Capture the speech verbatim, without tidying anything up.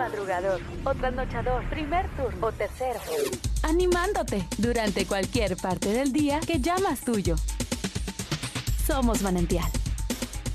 madrugador o trasnochador, primer turno o tercero. Animándote durante cualquier parte del día que llamas tuyo. Somos Manantial.